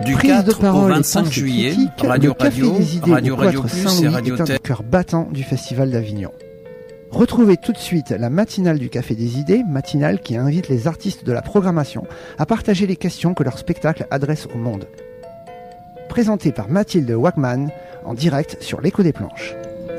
Du Prise 4 de parole au et 25 pensée juillet, critique, Radio le Café Radio, des idées Radio au Radio Cloître Plus et Saint-Louis Radio est un des Terre. cœurs battants du Festival d'Avignon. Retrouvez tout de suite la matinale du Café des idées, matinale qui invite les artistes de la programmation à partager les questions que leur spectacle adresse au monde. Présenté par Mathilde Wackman, en direct sur l'Écho des Planches.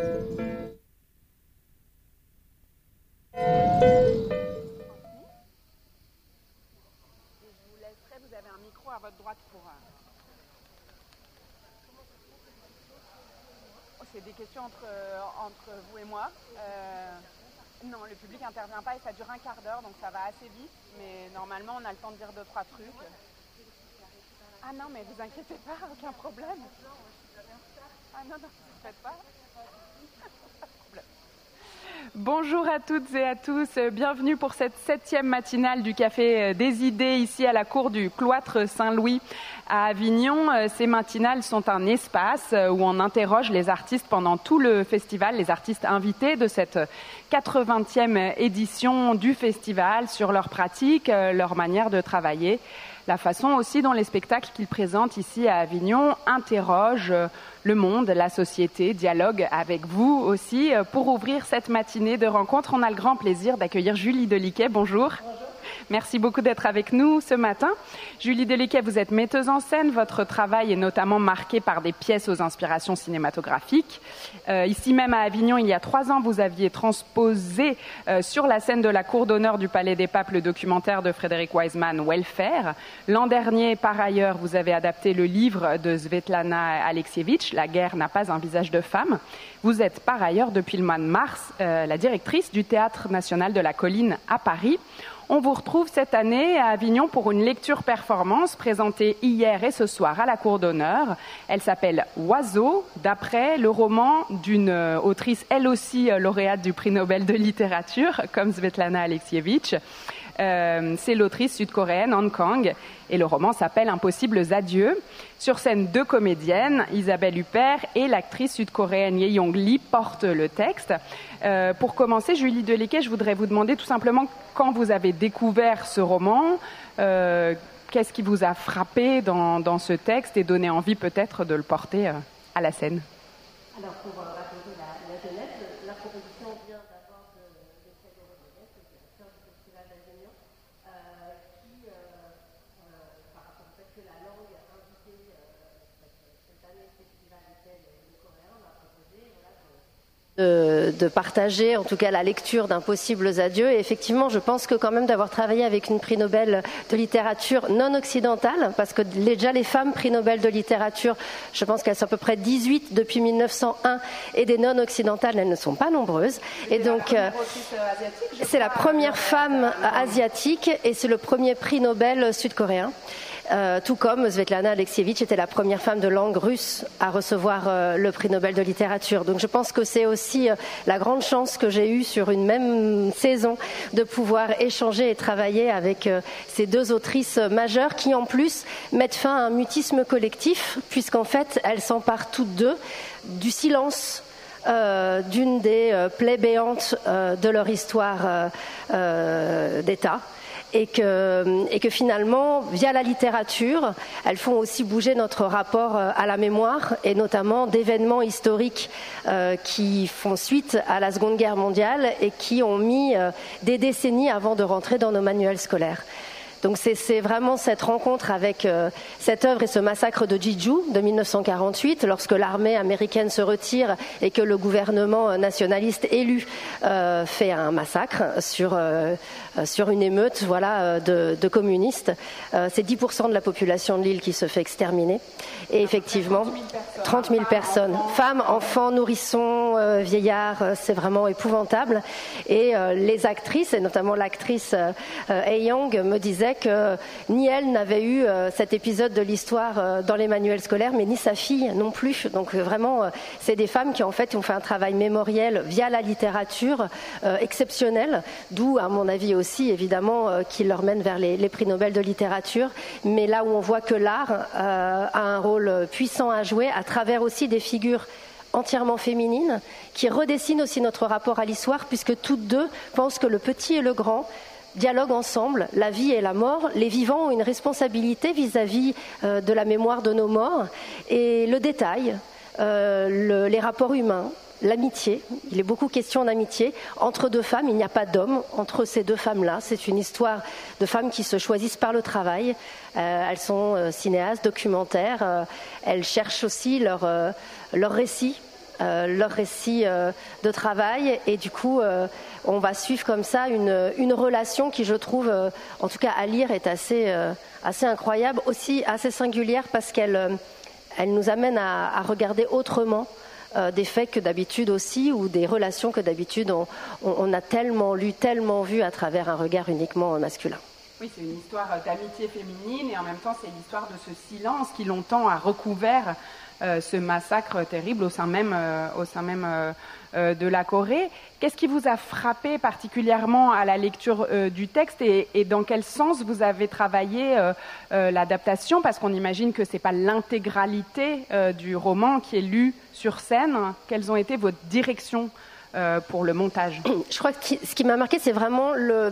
C'est des questions entre vous et moi. Non, le public n'intervient pas et ça dure un quart d'heure, donc ça va assez vite. Mais normalement, on a le temps de dire 2-3 trucs. Ah non, mais vous inquiétez pas, aucun problème. Ah non, ne faites pas. Bonjour à toutes et à tous, bienvenue pour cette 7e matinale du Café des idées ici à la cour du Cloître Saint-Louis à Avignon. Ces matinales sont un espace où on interroge les artistes pendant tout le festival, les artistes invités de cette 80e édition du festival sur leurs pratiques, leur manière de travailler, la façon aussi dont les spectacles qu'ils présentent ici à Avignon interrogent le monde, la société, dialogue avec vous aussi. Pour ouvrir cette matinée de rencontre, on a le grand plaisir d'accueillir Julie Deliquet. Bonjour. Merci beaucoup d'être avec nous ce matin. Julie Deliquet, vous êtes metteuse en scène. Votre travail est notamment marqué par des pièces aux inspirations cinématographiques. Ici même à Avignon, il y a 3 ans, vous aviez transposé sur la scène de la Cour d'honneur du Palais des Papes le documentaire de Frédéric Wiseman, Welfare. L'an dernier, par ailleurs, vous avez adapté le livre de Svetlana Alexievitch, La guerre n'a pas un visage de femme. Vous êtes par ailleurs, depuis le mois de mars, la directrice du Théâtre national de la Colline à Paris. On vous retrouve cette année à Avignon pour une lecture-performance présentée hier et ce soir à la Cour d'honneur. Elle s'appelle Oiseau, d'après le roman d'une autrice, elle aussi lauréate du prix Nobel de littérature, comme Svetlana Alexievitch. C'est l'autrice sud-coréenne Han Kang et le roman s'appelle Impossibles adieux. Sur scène, 2 comédiennes, Isabelle Huppert et l'actrice sud-coréenne Ye Yong Lee portent le texte. Pour commencer, Julie Deliquet, je voudrais vous demander tout simplement quand vous avez découvert ce roman, qu'est-ce qui vous a frappé dans ce texte et donné envie peut-être de le porter à la scène? Alors pour raconter la jeunesse, la proposition vient d'abord de Michel Rodriguez, le directeur du Festival d'Avignon, qui, par rapport au fait que la langue invitée cette année au festival était le coréen, m'a proposé de partager en tout cas la lecture d'Impossibles adieux. Et effectivement, je pense que quand même d'avoir travaillé avec une prix Nobel de littérature non occidentale, parce que déjà les femmes prix Nobel de littérature, je pense qu'elles sont à peu près 18 depuis 1901, et des non occidentales, elles ne sont pas nombreuses. Et donc c'est la première femme asiatique et c'est le premier prix Nobel sud-coréen. Tout comme Svetlana Alexievitch était la première femme de langue russe à recevoir le prix Nobel de littérature. Donc je pense que c'est aussi la grande chance que j'ai eue sur une même saison de pouvoir échanger et travailler avec ces 2 autrices majeures qui en plus mettent fin à un mutisme collectif puisqu'en fait elles s'emparent toutes 2 du silence d'une des plaies béantes de leur histoire d'État. Et que finalement, via la littérature, elles font aussi bouger notre rapport à la mémoire et notamment d'événements historiques qui font suite à la Seconde Guerre mondiale et qui ont mis des décennies avant de rentrer dans nos manuels scolaires. Donc c'est vraiment cette rencontre avec cette œuvre et ce massacre de Jeju de 1948, lorsque l'armée américaine se retire et que le gouvernement nationaliste élu fait un massacre sur une émeute de communistes. C'est 10% de la population de l'île qui se fait exterminer. Et effectivement, 30 000 personnes, femmes, enfants, nourrissons, vieillards, c'est vraiment épouvantable. Et les actrices, et notamment l'actrice Hae Young, me disait que ni elle n'avait eu cet épisode de l'histoire dans les manuels scolaires, mais ni sa fille non plus. Donc vraiment, c'est des femmes qui en fait ont fait un travail mémoriel via la littérature exceptionnel, d'où à mon avis aussi évidemment qui leur mène vers les prix Nobel de littérature. Mais là où on voit que l'art a un rôle puissant à jouer à travers aussi des figures entièrement féminines qui redessinent aussi notre rapport à l'histoire, puisque toutes 2 pensent que le petit et le grand dialoguent ensemble, la vie et la mort. Les vivants ont une responsabilité vis-à-vis de la mémoire de nos morts. Et le détail, les rapports humains, l'amitié, il est beaucoup question d'amitié. Entre deux femmes, il n'y a pas d'homme entre ces deux femmes-là. C'est une histoire de femmes qui se choisissent par le travail. Elles sont cinéastes, documentaires. Elles cherchent aussi leur récit. Leur récit de travail, et du coup on va suivre comme ça une relation qui, je trouve, en tout cas à lire, est assez incroyable, aussi assez singulière, parce qu'elle nous amène à regarder autrement des faits que d'habitude aussi, ou des relations que d'habitude on a tellement lu, tellement vu à travers un regard uniquement masculin. Oui, c'est une histoire d'amitié féminine, et en même temps c'est l'histoire de ce silence qui longtemps a recouvert ce massacre terrible au sein même de la Corée. Qu'est-ce qui vous a frappé particulièrement à la lecture du texte, et dans quel sens vous avez travaillé l'adaptation? Parce qu'on imagine que ce n'est pas l'intégralité du roman qui est lu sur scène. Quelles ont été vos directions pour le montage? Je crois que ce qui m'a marqué, c'est vraiment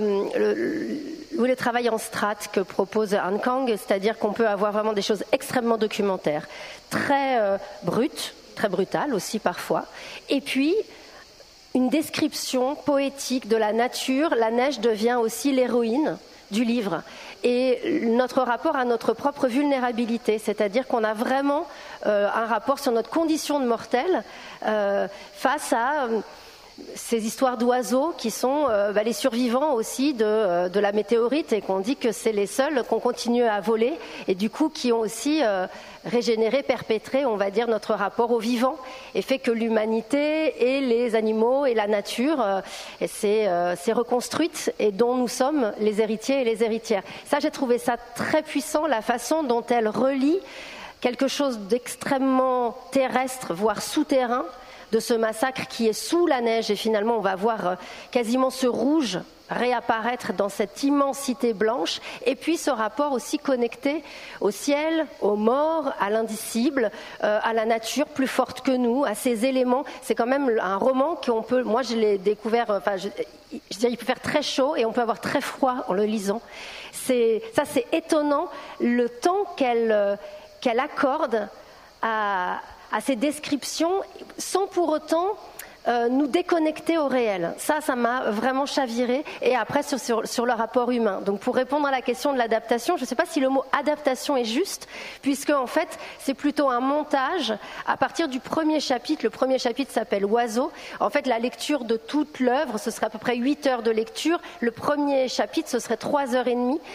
le travail en strates que propose Han Kang, c'est-à-dire qu'on peut avoir vraiment des choses extrêmement documentaires, très brutes, très brutales aussi parfois, et puis une description poétique de la nature. La neige devient aussi l'héroïne du livre, et notre rapport à notre propre vulnérabilité, c'est-à-dire qu'on a vraiment un rapport sur notre condition de mortel face à ces histoires d'oiseaux qui sont les survivants aussi de la météorite, et qu'on dit que c'est les seuls qu'on continue à voler, et du coup qui ont aussi régénéré, perpétré, on va dire, notre rapport au vivant, et fait que l'humanité et les animaux et la nature s'est reconstruite, et dont nous sommes les héritiers et les héritières. Ça, j'ai trouvé ça très puissant, la façon dont elle relie quelque chose d'extrêmement terrestre, voire souterrain, de ce massacre qui est sous la neige, et finalement on va voir quasiment ce rouge réapparaître dans cette immensité blanche, et puis ce rapport aussi connecté au ciel, aux morts, à l'indicible, à la nature plus forte que nous, à ces éléments. C'est quand même un roman qu'on peut, moi je l'ai découvert, je dirais, il peut faire très chaud et on peut avoir très froid en le lisant. C'est étonnant le temps qu'elle accorde à ces descriptions, sans pour autant nous déconnecter au réel. Ça m'a vraiment chaviré. Et après, sur le rapport humain. Donc, pour répondre à la question de l'adaptation, je ne sais pas si le mot adaptation est juste, puisque en fait, c'est plutôt un montage à partir du premier chapitre. Le premier chapitre s'appelle Oiseau. En fait, la lecture de toute l'œuvre, ce serait à peu près 8 heures de lecture. Le premier chapitre, ce serait 3 heures et demie.